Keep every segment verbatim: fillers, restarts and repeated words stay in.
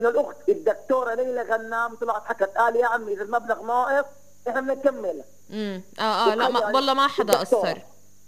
للاخت الدكتوره ليلى غنام طلعت حكت قال يا عمي اذا المبلغ ناقص احنا بنكمل. امم اه اه لا ما والله ما حدا قصر.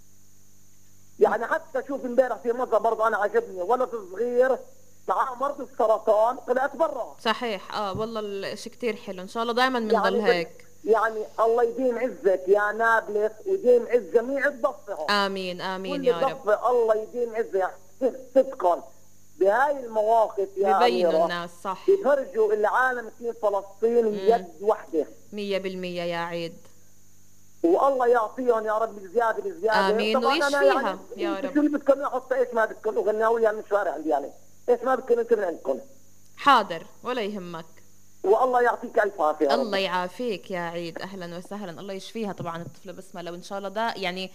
يعني حتى شوف امبارح في مره برضه انا عجبني ولد صغير معاه مرض السرطان طلعت برا. صحيح اه والله الشيء كثير حلو، ان شاء الله دائما بنضل يعني بال... هيك. يعني الله يديم عزك يا نابلس ويديم عز جميع الضفه. امين امين كل يا رب. الضفه الله يديم عزها صدقا. بهاي المواقف يا ببينوا اميره الناس صح. بيفرجوا العالم كيف فلسطين يد وحده. مية بالمية يا عيد. والله يعطيهم يا رب الزياده بالزياده. امين طبعا انا يعني ويشفيها يا انتم رب. شو اللي بدكم احط ايش ما بدكم وغناويه من الشوارع عندي يعني ايش ما بدكم انتم من عندكم. حاضر ولا يهمك. والله يعطيك الف عافيه يا الله رب. يعافيك يا عيد، اهلا وسهلا، الله يشفيها طبعا الطفله بسمه، لو ان شاء الله ده يعني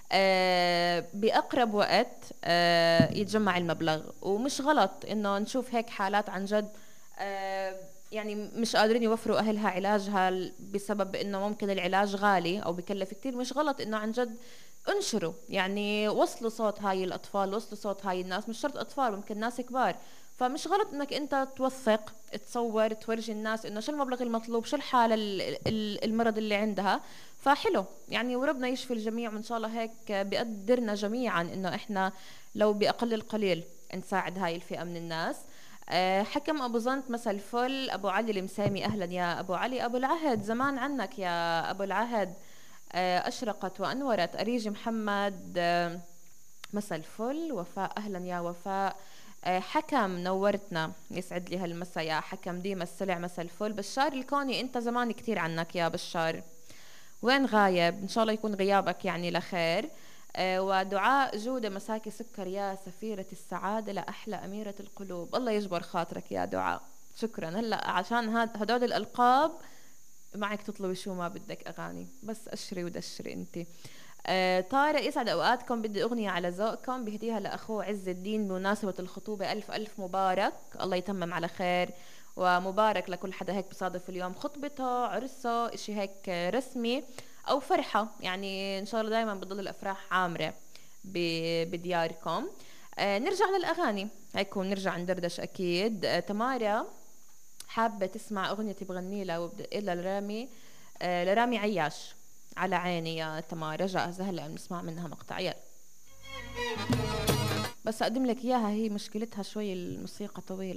آه باقرب وقت آه يتجمع المبلغ. ومش غلط انه نشوف هيك حالات عن جد آه يعني مش قادرين يوفروا اهلها علاجها بسبب انه ممكن العلاج غالي او بكلف كتير. مش غلط انه عن جد انشروا، يعني وصلوا صوت هاي الاطفال، وصلوا صوت هاي الناس، مش شرط اطفال ممكن ناس كبار. فمش غلط انك انت توثق، تصور، تورجي الناس انه شو المبلغ المطلوب، شو الحاله المرض اللي عندها. فحلو يعني، وربنا يشفي الجميع، وان شاء الله هيك بيقدرنا جميعا انه احنا لو باقل القليل نساعد هاي الفئه من الناس. أه حكم ابو زنط مساء الفل. ابو علي المسامي اهلا يا ابو علي. ابو العهد زمان عنك يا ابو العهد. أه اشرقت وانورت. اريج محمد أه مساء الفل. وفاء اهلا يا وفاء. حكم نورتنا، يسعد لي هالمساء يا حكم. ديما السلع مساء الفل. بشار الكوني انت زمان كتير عنك يا بشار، وين غايب؟ ان شاء الله يكون غيابك يعني لخير. أه ودعاء جودة مساكي سكر يا سفيرة السعادة لأحلى أميرة القلوب. الله يجبر خاطرك يا دعاء، شكرا. هلا عشان هدول الألقاب معك تطلبي شو ما بدك أغاني، بس أشري ودشري انتي. آه طارق يسعد اوقاتكم، بدي اغنيه على ذوقكم بهديها لاخوه عز الدين بمناسبه الخطوبه. الف الف مبارك، الله يتمم على خير. ومبارك لكل حدا هيك بصادف اليوم خطبته، عرسه، اشي هيك رسمي او فرحه، يعني ان شاء الله دائما بتضل الافراح عامره بدياركم. آه نرجع للاغاني هيك ونرجع ندردش اكيد. آه تمارا حابه تسمع اغنيه تبغني لها وبدق لها لرامي آه لرامي عياش. على عيني يا تمارا، جاهزة هلا بنسمع منها مقطع. يلا بس أقدم لك إياها، هي مشكلتها شوي الموسيقى طويلة.